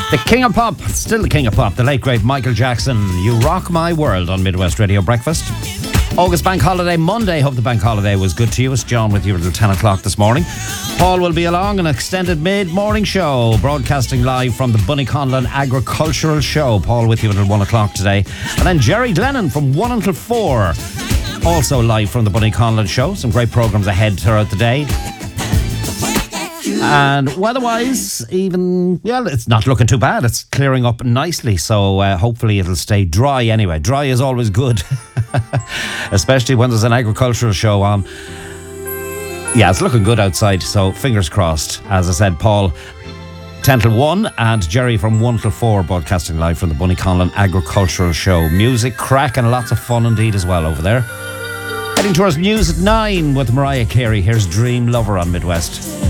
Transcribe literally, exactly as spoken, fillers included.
The King of Pop, still the King of Pop, the late great Michael Jackson. You rock my world on Midwest Radio Breakfast. August Bank Holiday Monday. Hope the bank holiday was good to you. It's John with you until ten o'clock this morning. Paul will be along, an extended mid-morning show, broadcasting live from the Bunnyconlon Agricultural Show. Paul with you until one o'clock today. And then Jerry Glennon from one until four. Also live from the Bunnyconlon Show. Some great programmes ahead throughout the day. And weather-wise, even, well, it's not looking too bad. It's clearing up nicely, so uh, hopefully it'll stay dry anyway. Dry is always good, especially when there's an agricultural show on. Yeah, it's looking good outside, so fingers crossed. As I said, Paul, ten till one, and Jerry from one till four, broadcasting live from the Bunnyconlon Agricultural Show. Music, crack, and lots of fun indeed as well over there. Heading towards news at nine with Mariah Carey. Here's Dream Lover on Midwest.